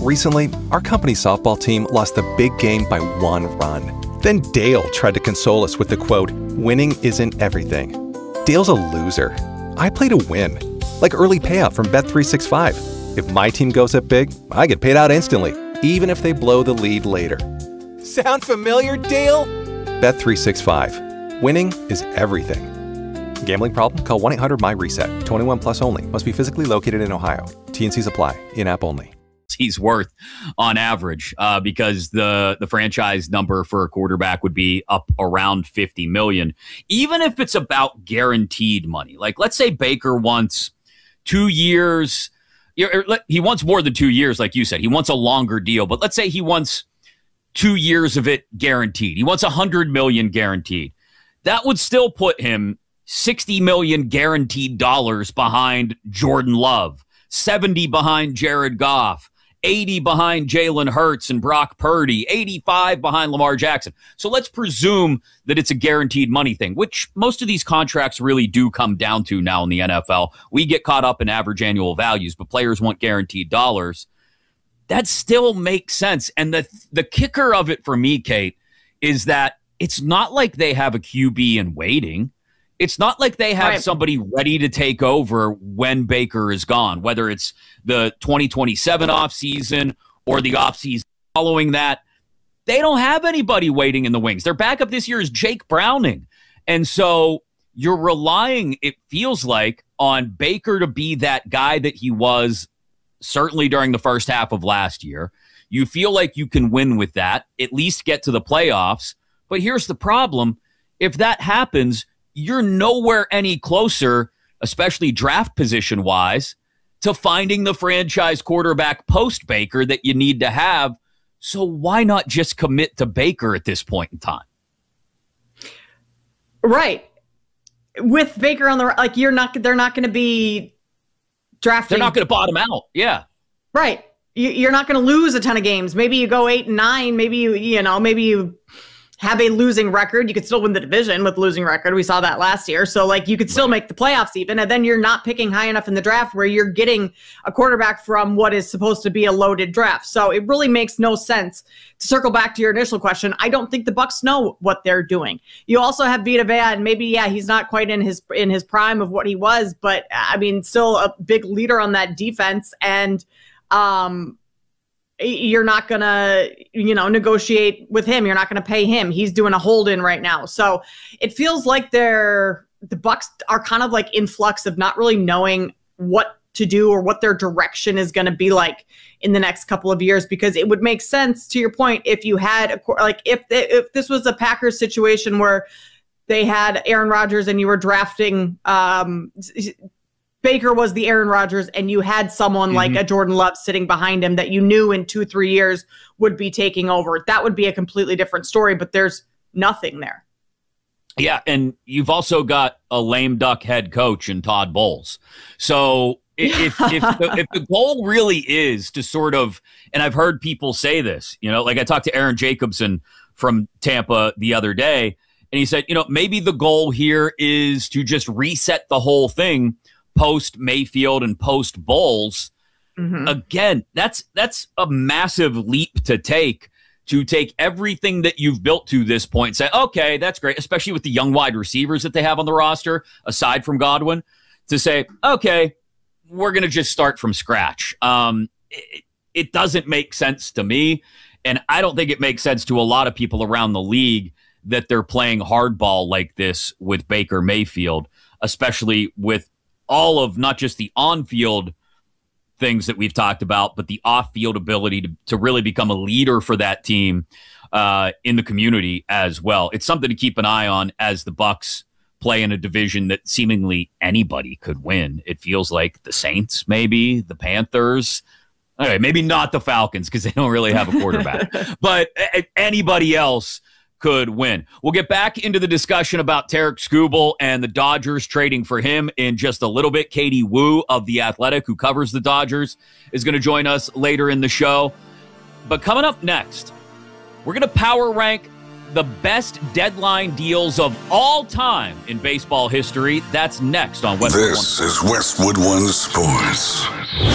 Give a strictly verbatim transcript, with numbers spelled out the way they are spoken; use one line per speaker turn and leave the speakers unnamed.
Recently, our company's softball team lost the big game by one run. Then Dale tried to console us with the quote, "Winning isn't everything." Dale's a loser. I play to win. Like early payout from Bet three sixty-five. If my team goes up big, I get paid out instantly, even if they blow the lead later. Sound familiar, Dale? Bet three sixty-five. Winning is everything. Gambling problem? Call one eight hundred M Y reset. twenty-one plus only. Must be physically located in Ohio. T and Cs apply. In-app only.
He's worth on average uh, because the the franchise number for a quarterback would be up around fifty million dollars, even if it's about guaranteed money. Like, let's say Baker wants two years. He wants more than two years, like you said. He wants a longer deal, but let's say he wants two years of it guaranteed. He wants one hundred million dollars guaranteed. That would still put him sixty million dollars guaranteed dollars behind Jordan Love, seventy behind Jared Goff, eighty behind Jalen Hurts and Brock Purdy, eighty-five behind Lamar Jackson. So let's presume that it's a guaranteed money thing, which most of these contracts really do come down to now in the N F L. We get caught up in average annual values, but players want guaranteed dollars. That still makes sense. And the the kicker of it for me, Kate, is that it's not like they have a Q B in waiting. It's not like they have right. somebody ready to take over when Baker is gone, whether it's the twenty twenty-seven offseason or the offseason following that. They don't have anybody waiting in the wings. Their backup this year is Jake Browning. And so you're relying, it feels like, on Baker to be that guy that he was certainly during the first half of last year. You feel like you can win with that, at least get to the playoffs. But here's the problem. If that happens, you're nowhere any closer, especially draft position-wise, to finding the franchise quarterback post-Baker that you need to have. So why not just commit to Baker at this point in time?
Right. With Baker on the like, you're not. They're not going to be drafting.
They're not going to bottom out. Yeah.
Right. You're not going to lose a ton of games. Maybe you go eight and nine. Maybe you, you know, maybe you have a losing record. You could still win the division with losing record. We saw that last year. So like you could still make the playoffs even. And then you're not picking high enough in the draft where you're getting a quarterback from what is supposed to be a loaded draft. So it really makes no sense. To circle back to your initial question, I don't think the Bucs know what they're doing. You also have Vita Vea, and maybe, yeah, he's not quite in his, in his prime of what he was, but I mean, still a big leader on that defense. And, um, you're not going to, you know, negotiate with him. You're not going to pay him. He's doing a hold-in right now. So it feels like they're, the Bucs are kind of like in flux of not really knowing what to do or what their direction is going to be like in the next couple of years, because it would make sense, to your point, if you had, a, like, if, if this was a Packers situation where they had Aaron Rodgers and you were drafting, um, Baker was the Aaron Rodgers, and you had someone mm-hmm. like a Jordan Love sitting behind him that you knew in two, three years would be taking over. That would be a completely different story, but there's nothing there.
Yeah, and you've also got a lame duck head coach in Todd Bowles. So if, if, the, if the goal really is to sort of, and I've heard people say this, you know, like I talked to Aaron Jacobson from Tampa the other day, and he said, you know, maybe the goal here is to just reset the whole thing post Mayfield and post Bowles. Mm-hmm. Again, that's that's a massive leap to take, to take everything that you've built to this point and say, okay, that's great, especially with the young wide receivers that they have on the roster, aside from Godwin, to say, okay, we're going to just start from scratch. Um, it, it doesn't make sense to me, and I don't think it makes sense to a lot of people around the league that they're playing hardball like this with Baker Mayfield, especially with all of not just the on-field things that we've talked about, but the off-field ability to, to really become a leader for that team uh, in the community as well. It's something to keep an eye on as the Bucs play in a division that seemingly anybody could win. It feels like the Saints, maybe, the Panthers. Okay, maybe not the Falcons because they don't really have a quarterback. But anybody else could win. We'll get back into the discussion about Tarek Skubal and the Dodgers trading for him in just a little bit. Katie Woo of The Athletic, who covers the Dodgers, is going to join us later in the show. But coming up next, we're going to power rank the best deadline deals of all time in baseball history. That's next on Westwood One.
This is Westwood One Sports.